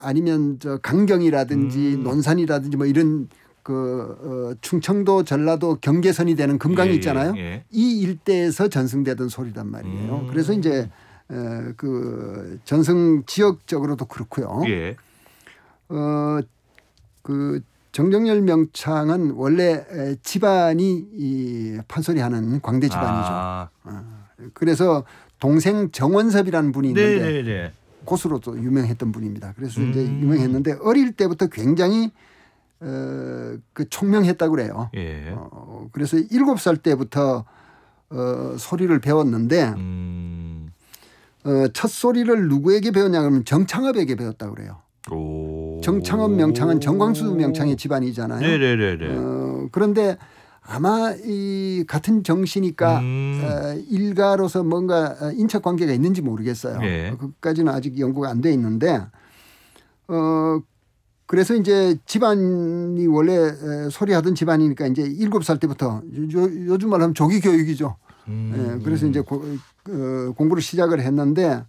아니면 저 강경이라든지 논산이라든지 뭐 이런 충청도 전라도 경계선이 되는 금강이 있잖아요. 이 일대에서 전승되던 소리란 말이에요. 그래서 이제 그 전승 지역적으로도 그렇고요. 그 정정열 명창은 원래 집안이 이 판소리하는 광대 집안이죠. 그래서 동생 정원섭이라는 분이 있는데 고수로도 유명했던 분입니다. 그래서 이제 유명했는데 어릴 때부터 굉장히 그 총명했다고 그래요. 그래서 7살 때부터 소리를 배웠는데 첫 소리를 누구에게 배웠냐 그러면 정창업에게 배웠다고 그래요. 정창업 명창은 정광수 명창의 집안이잖아요. 그런데 아마 이 같은 정씨니까 일가로서 뭔가 인척 관계가 있는지 모르겠어요. 그까지는 아직 연구가 안 돼 있는데 그래서 이제 집안이 원래 소리하던 집안이니까 이제 7살 때부터 요즘 말하면 조기 교육이죠. 그래서 이제 공부를 시작을 했는데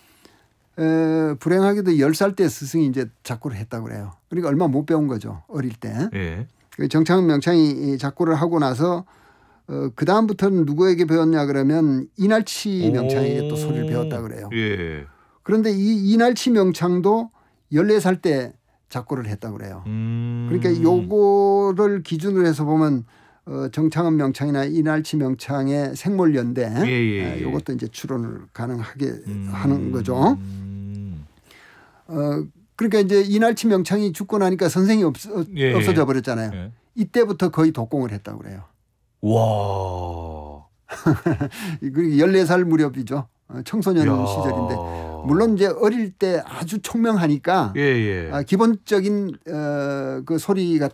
불행하게도 10살 때 스승이 이제 작고를 했다고 그래요. 그러니까 얼마 못 배운 거죠. 어릴 때. 정창업 명창이 작고를 하고 나서 그 다음부터는 누구에게 배웠냐 그러면 이날치 명창에게 또 소리를 배웠다고 그래요. 그런데 이 이날치 명창도 14살 때 작고를 했다고 그래요. 그러니까 요거를 기준으로 해서 보면 정창업 명창이나 이날치 명창의 생몰연대 요것도 이제 추론을 가능하게 하는 거죠. 그러니까 이제 이날치 명창이 죽고 나니까 선생이 없어져 버렸잖아요. 이때부터 거의 독공을 했다고 그래요. 와. 그리고 14살 무렵이죠. 청소년 시절인데 물론 이제 어릴 때 아주 총명하니까 기본적인 그 소리 같은